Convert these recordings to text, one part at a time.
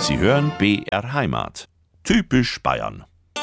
Sie hören BR Heimat. Typisch Bayern.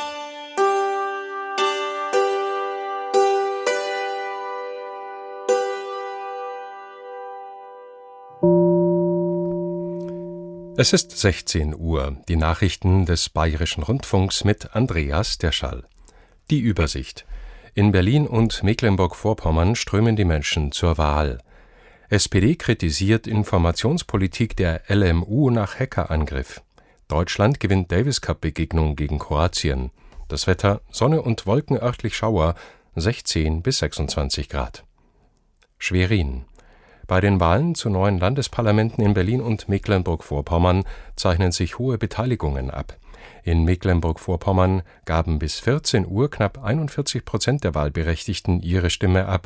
Es ist 16 Uhr. Die Nachrichten des Bayerischen Rundfunks mit Andreas Derschall. Die Übersicht. In Berlin und Mecklenburg-Vorpommern strömen die Menschen zur Wahl. SPD kritisiert Informationspolitik der LMU nach Hackerangriff. Deutschland gewinnt Davis-Cup-Begegnung gegen Kroatien. Das Wetter: Sonne und Wolken, örtlich Schauer, 16 bis 26 Grad. Schwerin. Bei den Wahlen zu neuen Landesparlamenten in Berlin und Mecklenburg-Vorpommern zeichnen sich hohe Beteiligungen ab. In Mecklenburg-Vorpommern gaben bis 14 Uhr knapp 41% der Wahlberechtigten ihre Stimme ab.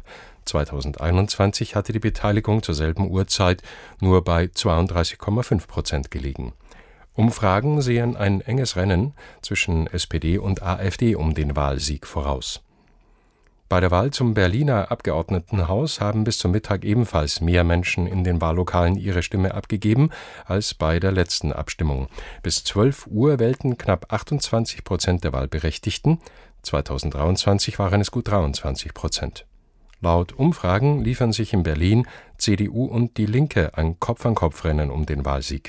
2021 hatte die Beteiligung zur selben Uhrzeit nur bei 32,5% gelegen. Umfragen sehen ein enges Rennen zwischen SPD und AfD um den Wahlsieg voraus. Bei der Wahl zum Berliner Abgeordnetenhaus haben bis zum Mittag ebenfalls mehr Menschen in den Wahllokalen ihre Stimme abgegeben als bei der letzten Abstimmung. Bis 12 Uhr wählten knapp 28% der Wahlberechtigten. 2023 waren es gut 23%. Laut Umfragen liefern sich in Berlin CDU und Die Linke ein Kopf-an-Kopf-Rennen um den Wahlsieg.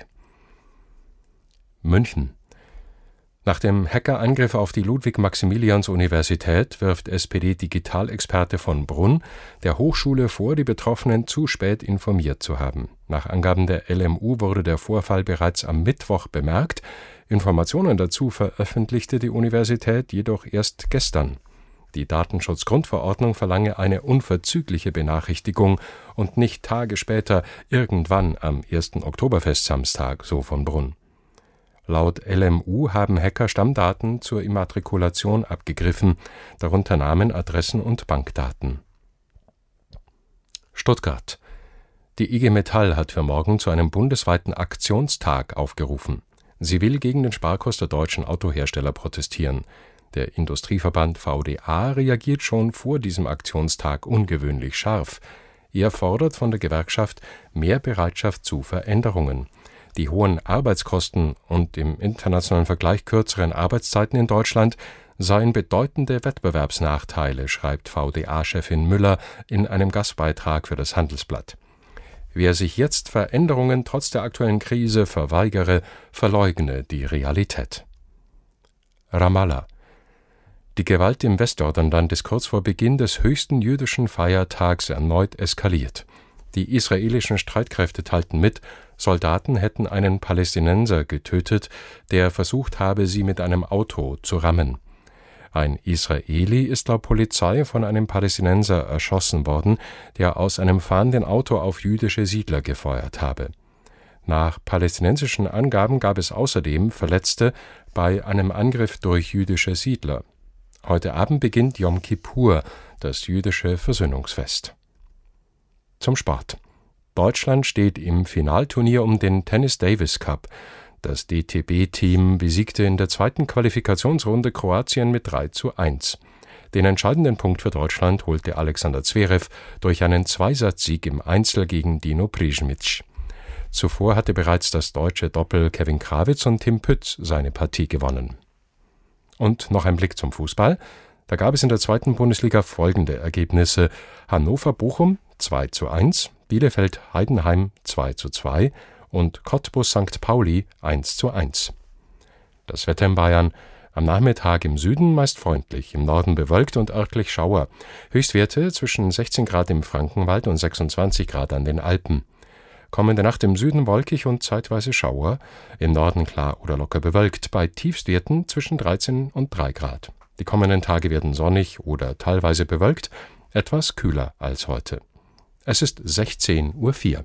München. Nach dem Hackerangriff auf die Ludwig-Maximilians-Universität wirft SPD-Digitalexperte von Brunn der Hochschule vor, die Betroffenen zu spät informiert zu haben. Nach Angaben der LMU wurde der Vorfall bereits am Mittwoch bemerkt. Informationen dazu veröffentlichte die Universität jedoch erst gestern. Die Datenschutzgrundverordnung verlange eine unverzügliche Benachrichtigung und nicht Tage später, irgendwann am 1. Oktoberfestsamstag, so von Brunn. Laut LMU haben Hacker Stammdaten zur Immatrikulation abgegriffen, darunter Namen, Adressen und Bankdaten. Stuttgart. Die IG Metall hat für morgen zu einem bundesweiten Aktionstag aufgerufen. Sie will gegen den Sparkurs der deutschen Autohersteller protestieren. Der Industrieverband VDA reagiert schon vor diesem Aktionstag ungewöhnlich scharf. Er fordert von der Gewerkschaft mehr Bereitschaft zu Veränderungen. Die hohen Arbeitskosten und im internationalen Vergleich kürzeren Arbeitszeiten in Deutschland seien bedeutende Wettbewerbsnachteile, schreibt VDA-Chefin Müller in einem Gastbeitrag für das Handelsblatt. Wer sich jetzt Veränderungen trotz der aktuellen Krise verweigere, verleugne die Realität. Ramallah. Die Gewalt im Westjordanland ist kurz vor Beginn des höchsten jüdischen Feiertags erneut eskaliert. Die israelischen Streitkräfte teilten mit, Soldaten hätten einen Palästinenser getötet, der versucht habe, sie mit einem Auto zu rammen. Ein Israeli ist laut Polizei von einem Palästinenser erschossen worden, der aus einem fahrenden Auto auf jüdische Siedler gefeuert habe. Nach palästinensischen Angaben gab es außerdem Verletzte bei einem Angriff durch jüdische Siedler. Heute Abend beginnt Jom Kippur, das jüdische Versöhnungsfest. Zum Sport. Deutschland steht im Finalturnier um den Tennis Davis Cup. Das DTB-Team besiegte in der zweiten Qualifikationsrunde Kroatien mit 3:1. Den entscheidenden Punkt für Deutschland holte Alexander Zverev durch einen Zweisatzsieg im Einzel gegen Dino Prizmic. Zuvor hatte bereits das deutsche Doppel Kevin Krawitz und Tim Pütz seine Partie gewonnen. Und noch ein Blick zum Fußball. Da gab es in der zweiten Bundesliga folgende Ergebnisse: Hannover-Bochum 2:1, Bielefeld-Heidenheim 2:2 und Cottbus-St. Pauli 1:1. Das Wetter in Bayern: am Nachmittag im Süden meist freundlich, im Norden bewölkt und örtlich Schauer. Höchstwerte zwischen 16 Grad im Frankenwald und 26 Grad an den Alpen. Kommende Nacht im Süden wolkig und zeitweise Schauer, im Norden klar oder locker bewölkt, bei Tiefstwerten zwischen 13 und 3 Grad. Die kommenden Tage werden sonnig oder teilweise bewölkt, etwas kühler als heute. Es ist 16:04 Uhr.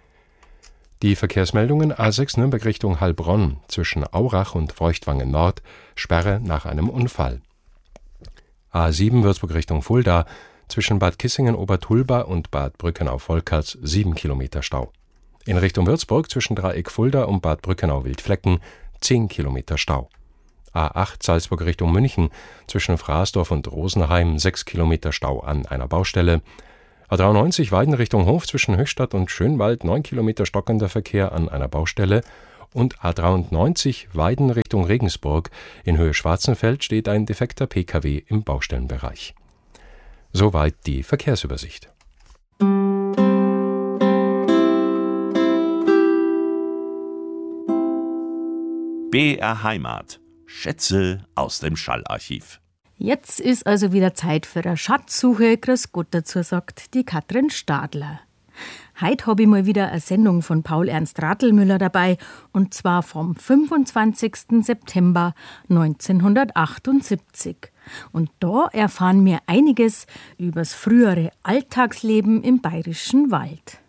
Die Verkehrsmeldungen: A6 Nürnberg Richtung Heilbronn zwischen Aurach und Feuchtwangen Nord, Sperre nach einem Unfall. A7 Würzburg Richtung Fulda zwischen Bad Kissingen-Obertulba und Bad Brückenau-Volkerts 7 Kilometer Stau. In Richtung Würzburg zwischen Dreieck Fulda und Bad Brückenau-Wildflecken 10 Kilometer Stau. A8 Salzburg Richtung München zwischen Fraßdorf und Rosenheim 6 Kilometer Stau an einer Baustelle. A93 Weiden Richtung Hof zwischen Höchstadt und Schönwald 9 Kilometer stockender Verkehr an einer Baustelle. und A93 Weiden Richtung Regensburg. In Höhe Schwarzenfeld steht ein defekter Pkw im Baustellenbereich. Soweit die Verkehrsübersicht. BR Heimat. Schätze aus dem Schallarchiv. Jetzt ist also wieder Zeit für eine Schatzsuche. Grüß Gott dazu, sagt die Katrin Stadler. Heute habe ich mal wieder eine Sendung von Paul Ernst Ratelmüller dabei, und zwar vom 25. September 1978. Und da erfahren wir einiges übers frühere Alltagsleben im Bayerischen Wald.